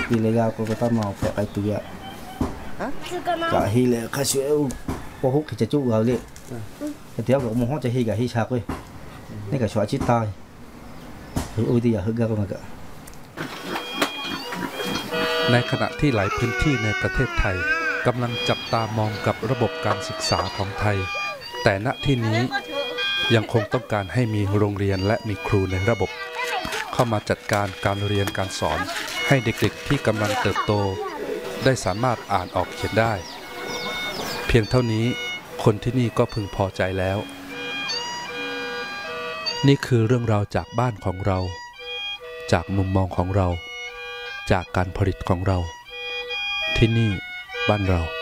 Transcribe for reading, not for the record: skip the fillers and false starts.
pi legal ko kata mau pe kai tu ya ka hi le ka shu po huk ki chu ga le ka tiao ko mo ho cha hi ga hi cha koนี่ก็ชัวชิตายอุดิยาฮึกก็มาก็ในขณะที่หลายพื้นที่ในประเทศไทยกำลังจับตามองกับระบบการศึกษาของไทยแต่ณที่นี้ยังคงต้องการให้มีโรงเรียนและมีครูในระบบเข้ามาจัดการการเรียนการสอนให้เด็กๆที่กำลังเติบโตได้สามารถอ่านออกเขียนได้เพียงเท่านี้คนที่นี่ก็พึงพอใจแล้วนี่คือเรื่องราวจากบ้านของเราจากมุมมองของเราจากการผลิตของเราที่นี่บ้านเรา